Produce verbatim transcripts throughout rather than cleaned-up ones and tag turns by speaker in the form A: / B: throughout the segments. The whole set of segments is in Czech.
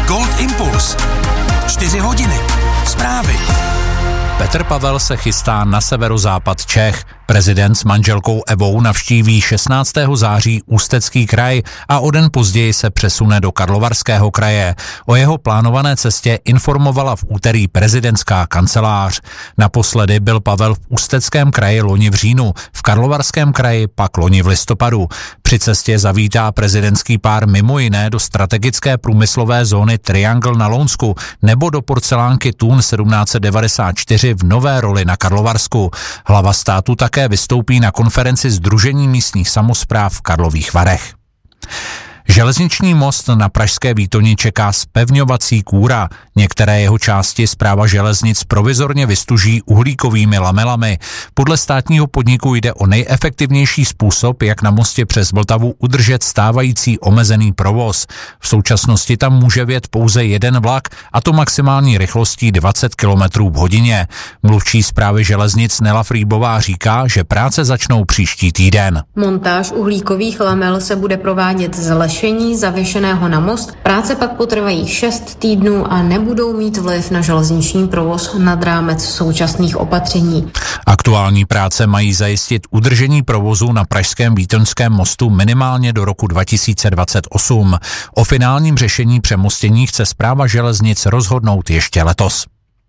A: Gold Impuls. Čtyři hodiny. Zprávy.
B: Petr Pavel se chystá na severozápad Čech. Prezident s manželkou Evou navštíví šestnáctého září Ústecký kraj a o den později se přesune do Karlovarského kraje. O jeho plánované cestě informovala v úterý prezidentská kancelář. Naposledy byl Pavel v Ústeckém kraji loni v říjnu, v Karlovarském kraji pak loni v listopadu. Při cestě zavítá prezidentský pár mimo jiné do strategické průmyslové zóny Triangle na Lounsku nebo do porcelánky Thun sedmnáct set devadesát čtyři v Nové Roli na Karlovarsku. Hlava státu také vystoupí na konferenci Sdružení místních samospráv v Karlových Varech. Železniční most na pražské Výtoni čeká zpevňovací kůra. Některé jeho části Správa železnic provizorně vystuží uhlíkovými lamelami. Podle státního podniku jde o nejefektivnější způsob, jak na mostě přes Vltavu udržet stávající omezený provoz. V současnosti tam může vjet pouze jeden vlak, a to maximální rychlostí dvacet kilometrů v hodině. Mluvčí Správy železnic Nela Frýbová říká, že práce začnou příští týden.
C: Montáž uhlíkových lamel se bude provádět z lešení zavěšeného na most. Práce pak potrvají šest týdnů a nebudou mít vliv na železniční provoz nad rámec současných opatření.
B: Aktuální práce mají zajistit udržení provozu na pražském Výtoňském mostu minimálně do roku dva tisíce dvacet osm. O finálním řešení přemostění chce Správa železnic rozhodnout ještě letos.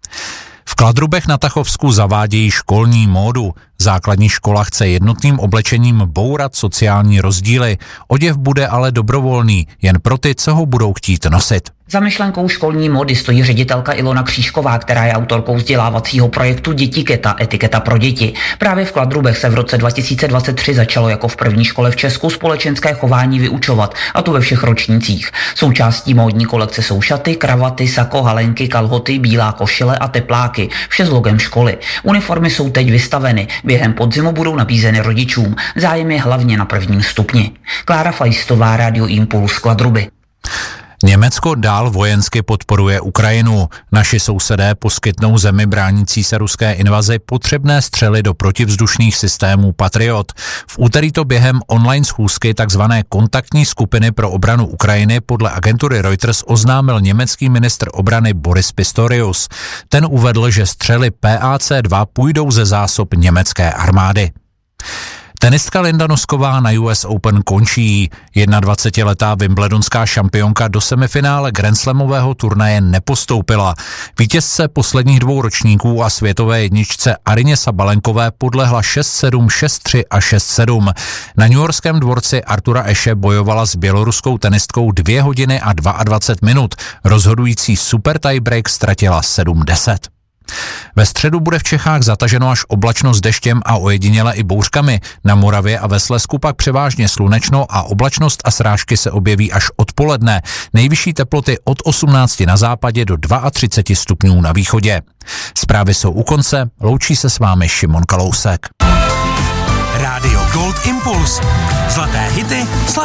B: V Kladrubech na Tachovsku zavádějí školní módu. Základní škola chce jednotným oblečením bourat sociální rozdíly. Oděv bude ale dobrovolný, jen pro ty, co ho budou chtít nosit.
D: Za myšlenkou školní módy stojí ředitelka Ilona Křížková, která je autorkou vzdělávacího projektu Dětiketa, etiketa pro děti. Právě v Kladrubech se v roce dva tisíce dvacet tři začalo jako v první škole v Česku společenské chování vyučovat, a to ve všech ročnících. Součástí módní kolekce jsou šaty, kravaty, sako, halenky, kalhoty, bílá košile a tepláky, vše s logem školy. Uniformy jsou teď vystaveny, během podzimu budou nabízeny rodičům. Zájem je hlavně na prvním stupni. Klára Fajstová, Radio Impuls, Kladruby.
B: Německo dál vojensky podporuje Ukrajinu. Naši sousedé poskytnou zemi bránící se ruské invazi potřebné střely do protivzdušných systémů Patriot. V úterý to během online schůzky takzvané kontaktní skupiny pro obranu Ukrajiny podle agentury Reuters oznámil německý ministr obrany Boris Pistorius. Ten uvedl, že střely P A C dva půjdou ze zásob německé armády. Tenistka Linda Nosková na U S Open končí. dvacetiletá wimbledonská šampionka do semifinále grandslamového turnaje nepostoupila. Vítězce posledních dvou ročníků a světové jedničce Arině Sabalenkové podlehla šest sedm, šest tři a šest sedm. Na newyorském dvorci Artura Ashe bojovala s běloruskou tenistkou dvě hodiny a dvacet dva minut. Rozhodující super tiebreak ztratila sedm deset. Ve středu bude v Čechách zataženo až oblačno s deštěm a ojediněle i bouřkami. Na Moravě a ve Slezsku pak převážně slunečno a oblačnost a srážky se objeví až odpoledne. Nejvyšší teploty od osmnácti na západě do třiceti dvou stupňů na východě. Zprávy jsou u konce, loučí se s vámi Šimon Kalousek.
A: Rádio Gold Impuls. Zlaté hity,